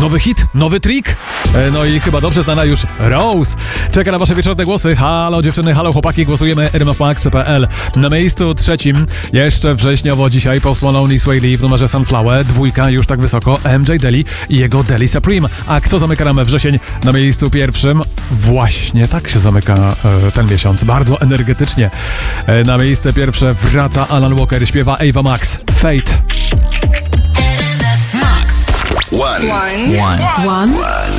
Nowy hit, nowy trik. No i chyba dobrze znana już Rose. Czeka na wasze wieczorne głosy. Halo dziewczyny, halo chłopaki, głosujemy rmfmax.pl. Na miejscu trzecim, jeszcze wrześniowo dzisiaj, Post Malone i Sway Lee w numerze Sunflower. Dwójka już tak wysoko, MJ Deli i jego Deli Supreme. A kto zamyka nam wrzesień na miejscu pierwszym? Właśnie tak się zamyka ten miesiąc, bardzo energetycznie. Na miejsce pierwsze wraca Alan Walker, śpiewa Ava Max, Fate. One.